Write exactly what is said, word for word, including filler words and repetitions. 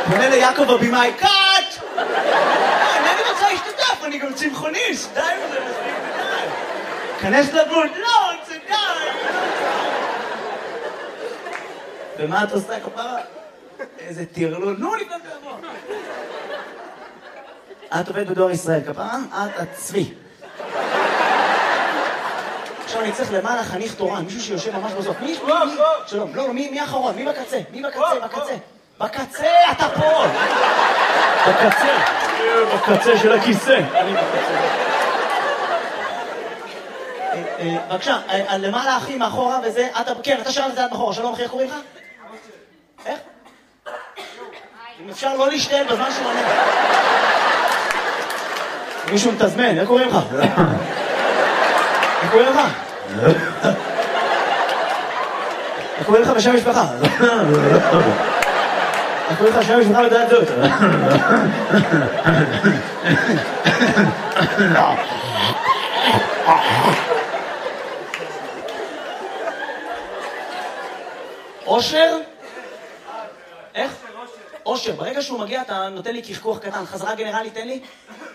פונה ליעקב הבימאי, קאט! אינני רוצה להשתתף, אני גם צמחוניסט, די וזה מספיק ודי. כנס לדמות, לא, זה די. ומה את עושה כפרה? איזה תירלול, נו לפני תעבור. את עובדת בדואר ישראל, כפרה? את הצבי. עכשיו אני צריך למעלה חניך תורן, מישהו שיושב ממש בסוף. מי? מי? מי? שלום, לא, לא, מי, מי האחרון? מי בקצה? מי בקצה? בקצה. בקצה, אתה פה! בקצה. בקצה של הכיסא. אני בקצה. בבקשה, למעלה אחי מאחורה וזה, אתה, כן, אתה שם וזה עד מאחורה. שלום, אחי, איך קוראים לך? איך? אם אפשר לא להשתעל בזמן שהוא עונה. מישהו מתזמן, איך קוראים לך? איך קוראים לך? איך קוראים לך בשם משפחה? איך קוראים לך בשם משפחה ודעת זאת? אושר? איך? אושר. ברגע שהוא מגיע אתה נותן לי קחקוח קטן. חזרה גנרלי, תן לי.